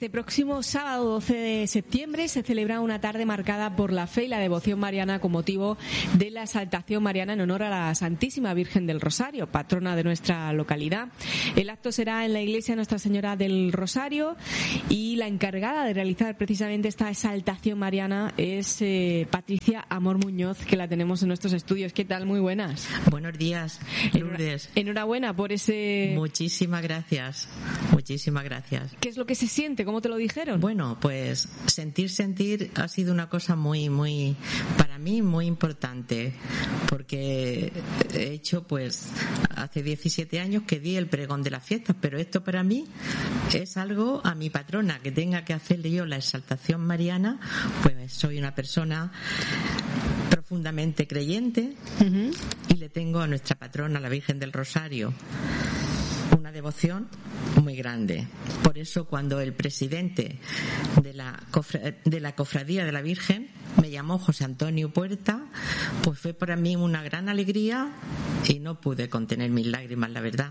Este próximo sábado 12 de septiembre se celebra una tarde marcada por la fe y la devoción mariana con motivo de la exaltación mariana en honor a la Santísima Virgen del Rosario, patrona de nuestra localidad. El acto será en la iglesia Nuestra Señora del Rosario y la encargada de realizar precisamente esta exaltación mariana es Patricia Amor Muñoz, que la tenemos en nuestros estudios. ¿Qué tal? Muy buenas. Buenos días, Lourdes. Enhorabuena por ese... Muchísimas gracias. Muchísimas gracias. ¿Qué es lo que se siente? ¿Cómo te lo dijeron? Bueno, pues sentir ha sido una cosa muy, para mí muy importante, porque he hecho pues hace 17 años que di el pregón de las fiestas, pero esto para mí es algo a mi patrona, que tenga que hacerle yo la exaltación mariana, pues soy una persona profundamente creyente y le tengo a nuestra patrona, la Virgen del Rosario, una devoción muy grande. Por eso cuando el presidente de la Cofradía de la Virgen me llamó José Antonio Puerta, pues fue para mí una gran alegría y no pude contener mis lágrimas, la verdad.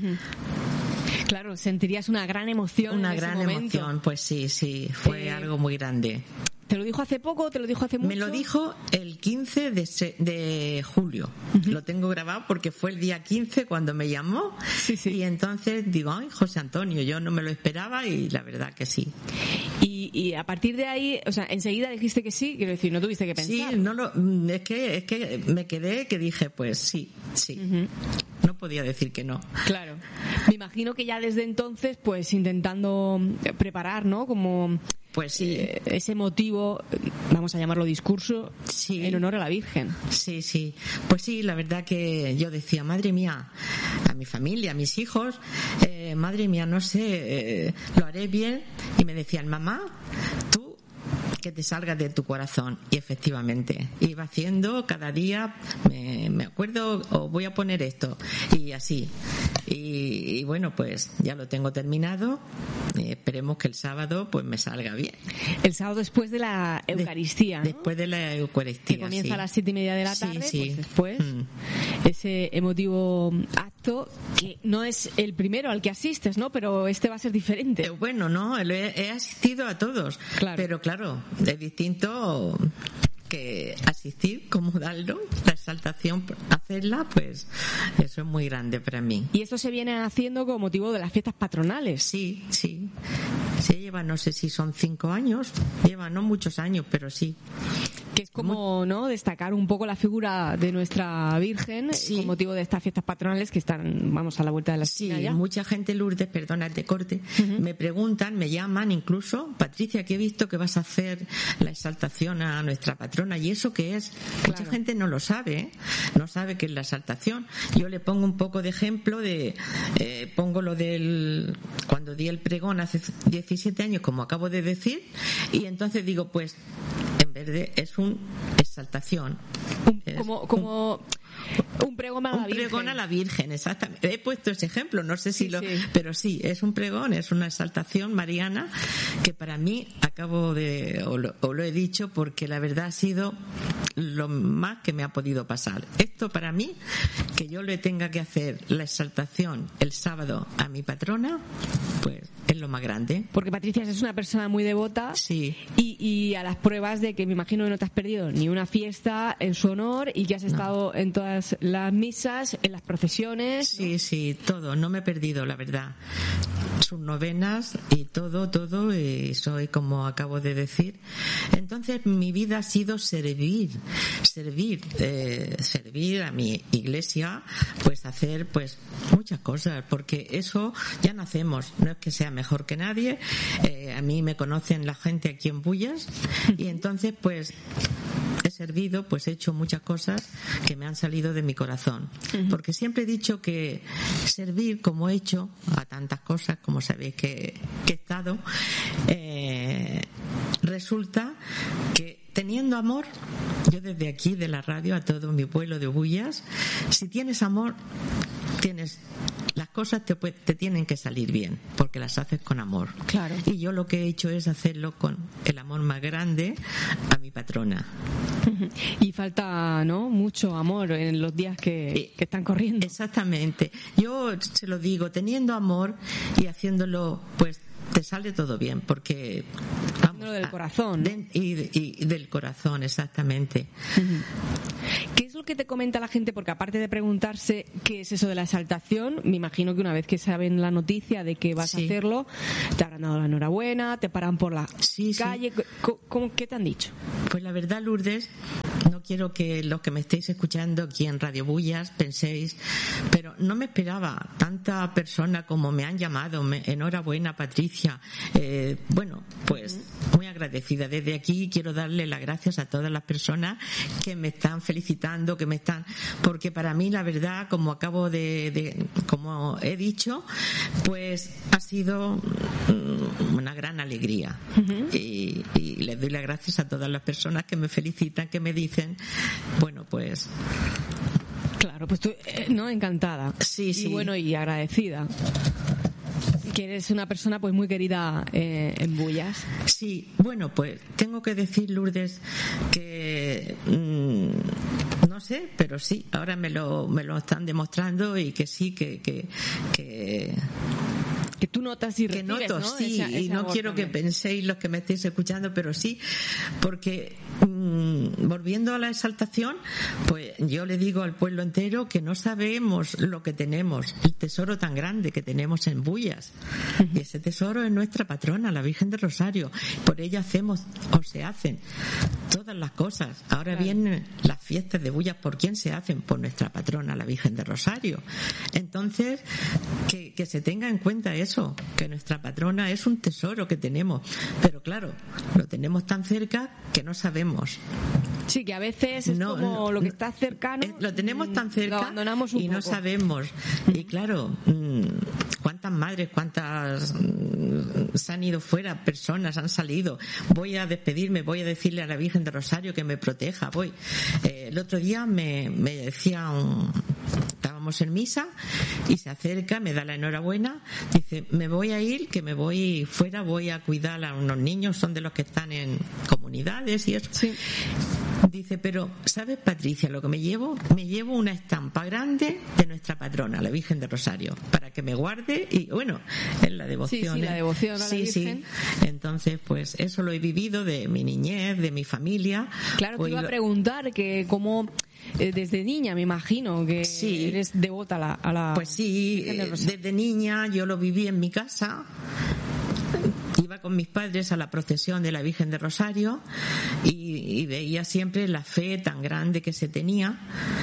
Claro, sentirías una gran emoción. Una en ese gran momento. emoción, pues sí, fue algo muy grande. ¿Te lo dijo hace poco o te lo dijo hace mucho? Me lo dijo el 15 de julio. Lo tengo grabado porque fue el día 15 cuando me llamó. Sí. Y entonces digo, ay, José Antonio, yo no me lo esperaba y la verdad que sí. Y a partir de ahí, o sea, enseguida dijiste que sí, quiero decir, no tuviste que pensar. Sí, es que me quedé que dije, pues sí. No podía decir que no. Claro. Me imagino que ya desde entonces, pues intentando preparar, ¿no? Como... Pues sí. Ese motivo, vamos a llamarlo discurso, sí, en honor a la Virgen. Sí. Pues sí, la verdad que yo decía, madre mía, a mi familia, a mis hijos, madre mía, no sé, lo haré bien. Y me decían, mamá, tú que te salga de tu corazón. Y efectivamente iba haciendo cada día, me acuerdo, o voy a poner esto, y así. Y bueno, pues ya lo tengo terminado. Esperemos que el sábado pues me salga bien. El sábado después de la Eucaristía, ¿no? Después de la Eucaristía, que comienza sí. a las 7:30 de la tarde. Sí. Pues después ese emotivo acto, que no es el primero al que asistes, ¿no? Pero este va a ser diferente. Bueno, no, he asistido a todos, claro. Pero claro, es distinto que asistir, como darlo, la exaltación, hacerla, pues eso es muy grande para mí. ¿Y esto se viene haciendo con motivo de las fiestas patronales? Sí. Se lleva, no sé si son 5 años, lleva no muchos años, pero sí. Que es como, ¿no?, destacar un poco la figura de nuestra Virgen, sí, con motivo de estas fiestas patronales que están, vamos, a la vuelta de la esquina. Sí, ya. Mucha gente, Lourdes, perdona te corte, me preguntan, me llaman incluso, Patricia, que he visto que vas a hacer la exaltación a nuestra patrona, ¿y eso qué es? Claro. Mucha gente no lo sabe, no sabe qué es la exaltación. Yo le pongo un poco de ejemplo pongo lo del, cuando di el pregón hace 17 años, como acabo de decir, y entonces digo, pues, en verde es una exaltación. Como un pregón a la Virgen. Un pregón a la Virgen, exactamente. He puesto ese ejemplo, no sé si sí. Pero sí, es un pregón, es una exaltación mariana que para mí, o lo he dicho, porque la verdad ha sido lo más que me ha podido pasar. Esto para mí, que yo le tenga que hacer la exaltación el sábado a mi patrona, pues es lo más grande. Porque Patricia es una persona muy devota. Sí. Y a las pruebas de que me imagino que no te has perdido ni una fiesta en su honor y que has estado en todas las misas, en las procesiones. Sí, todo. No me he perdido, la verdad. Sus novenas y todo, y soy como acabo de decir. Entonces mi vida ha sido servir a mi iglesia, pues hacer pues muchas cosas, porque eso ya no hacemos, no es que sea mejor que nadie. A mí me conocen la gente aquí en Bullas y entonces pues he servido, pues he hecho muchas cosas que me han salido de mi corazón, porque siempre he dicho que servir, como he hecho a tantas cosas, como sabéis que he estado, resulta que teniendo amor, yo desde aquí de la radio a todo mi pueblo de Bullas, si tienes amor, las cosas te tienen que salir bien, porque las haces con amor. Claro. Y yo lo que he hecho es hacerlo con el amor más grande a mi patrona. Y falta, ¿no?, mucho amor en los días que están corriendo. Exactamente. Yo se lo digo, teniendo amor y haciéndolo, pues te sale todo bien, porque vamos, del corazón, ¿no? y del corazón, exactamente. ¿Qué es lo que te comenta la gente? Porque aparte de preguntarse qué es eso de la exaltación, me imagino que una vez que saben la noticia de que vas a hacerlo, te habrán dado la enhorabuena, te paran por la calle. ¿Qué te han dicho? Pues la verdad, Lourdes, no quiero que los que me estéis escuchando aquí en Radio Bullas penséis, pero no me esperaba tanta persona como me han llamado. Enhorabuena, Patricia. Bueno, pues muy agradecida. Desde aquí quiero darle las gracias a todas las personas que me están felicitando, porque para mí la verdad, como como he dicho, pues ha sido una gran alegría. Y les doy las gracias a todas las personas que me felicitan, que me dicen, bueno, pues... Claro, pues tú, ¿no? Encantada. Sí. Y bueno, y agradecida. Que eres una persona pues muy querida en Bullas. Sí, bueno, pues tengo que decir, Lourdes, que no sé, pero sí, ahora me lo están demostrando, y que sí, que tú notas y recibes, que noto, ¿no? Sí, ese y no quiero también. que penséis los que me estéis escuchando, pero sí, porque volviendo a la exaltación, pues yo le digo al pueblo entero que no sabemos lo que tenemos, el tesoro tan grande que tenemos en Bullas. Y ese tesoro es nuestra patrona, la Virgen del Rosario. Por ella hacemos, o se hacen, todas las cosas. Ahora vienen las fiestas de Bullas. ¿Por quién se hacen? Por nuestra patrona, la Virgen del Rosario. Entonces, que se tenga en cuenta eso, que nuestra patrona es un tesoro que tenemos. Pero claro, lo tenemos tan cerca que no sabemos. Sí, que a veces es como lo que está cercano. Lo tenemos tan cerca lo abandonamos un y poco. No sabemos. Y claro, cuántas madres, cuántas se han ido fuera, personas han salido. Voy a despedirme, voy a decirle a la Virgen del Rosario que me proteja. El otro día me decía estábamos en misa y se acerca, me da la enhorabuena, dice, me voy a ir, que me voy fuera, voy a cuidar a unos niños, son de los que están en comunidades y eso. Sí. Dice, pero ¿sabes, Patricia, lo que me llevo? Me llevo una estampa grande de nuestra patrona, la Virgen del Rosario, para que me guarde, y bueno, es la devoción. Sí, la devoción a la Virgen. Sí. Entonces, pues eso lo he vivido de mi niñez, de mi familia. Claro, pues te iba a preguntar que cómo desde niña, me imagino que eres devota a la Pues sí, desde niña yo lo viví en mi casa. Iba con mis padres a la procesión de la Virgen del Rosario y veía siempre la fe tan grande que se tenía,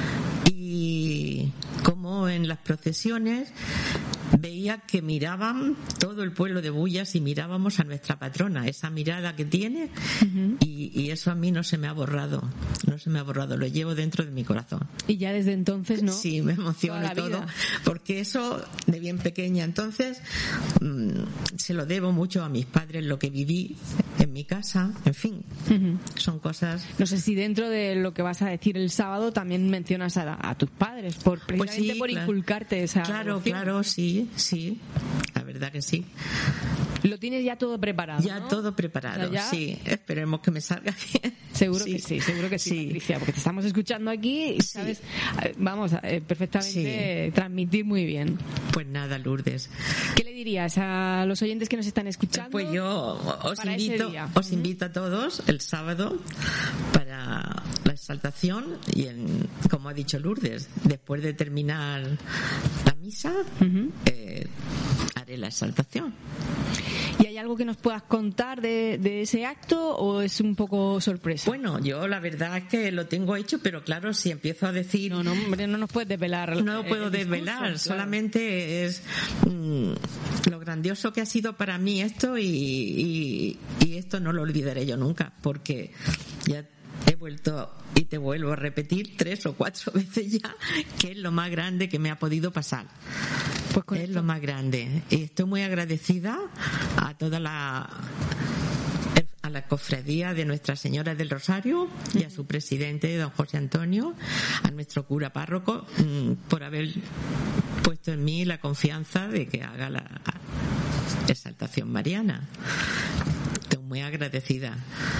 y como en las procesiones veía que miraban todo el pueblo de Bullas y mirábamos a nuestra patrona, esa mirada que tiene, y eso a mí no se me ha borrado, lo llevo dentro de mi corazón. Y ya desde entonces, ¿no? Sí, me emociona todo, porque eso de bien pequeña, entonces se lo debo mucho a mis padres, lo que viví en mi casa, en fin, son cosas. No sé si dentro de lo que vas a decir el sábado también mencionas a tus padres, precisamente por inculcarte esa devoción. Claro, sí, la verdad que sí. Lo tienes ya todo preparado, ya, ¿no? Todo preparado, sí, esperemos que me salga bien. Seguro que sí, Patricia, porque te estamos escuchando aquí y sabes, vamos a perfectamente transmitir muy bien. Pues nada, Lourdes. ¿Qué le dirías a los oyentes que nos están escuchando? Pues yo os invito a todos el sábado para la exaltación y como ha dicho Lourdes, después de terminar la misa, haré la exaltación. ¿Y hay algo que nos puedas contar de ese acto o es un poco sorpresa? Bueno, yo la verdad es que lo tengo hecho, pero claro, si empiezo a decir... No, hombre, no nos puedes desvelar. No puedo desvelar, claro. Solamente es lo grandioso que ha sido para mí esto, y esto no lo olvidaré yo nunca, porque ya he vuelto y te vuelvo a repetir 3 o 4 veces ya que es lo más grande que me ha podido pasar. Pues es lo más grande, y estoy muy agradecida a toda la cofradía de Nuestra Señora del Rosario y a su presidente, don José Antonio, a nuestro cura párroco, por haber puesto en mí la confianza de que haga la exaltación mariana. Estoy muy agradecida.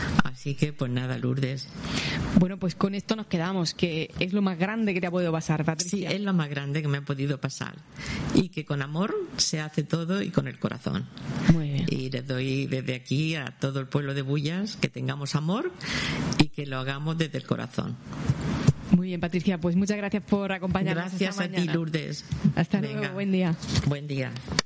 Así que pues nada, Lourdes. Bueno, pues con esto nos quedamos, que es lo más grande que te ha podido pasar, Patricia. Sí, es lo más grande que me ha podido pasar. Y que con amor se hace todo y con el corazón. Muy bien. Y les doy desde aquí a todo el pueblo de Bullas que tengamos amor y que lo hagamos desde el corazón. Muy bien, Patricia, pues muchas gracias por acompañarnos. Gracias esta a mañana. ti, Lourdes. Hasta luego, buen día. Buen día.